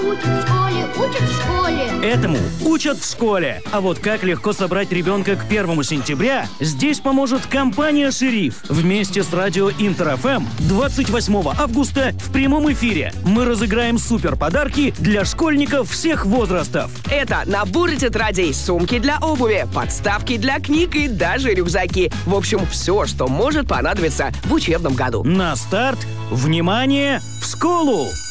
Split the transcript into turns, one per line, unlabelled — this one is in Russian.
учат в школе, учат в школе.
Этому учат в школе. А вот как легко собрать ребенка к 1 сентября, здесь поможет компания «Шериф». Вместе с радио Интер-ФМ 28 августа в прямом эфире мы разыграем супер-подарки для школьников всех возрастов.
Это наборы тетрадей, сумки для обуви, подставки для книг и даже рюкзаки. В общем, все, что может понадобиться в учебном году.
На старт! Внимание! В школу!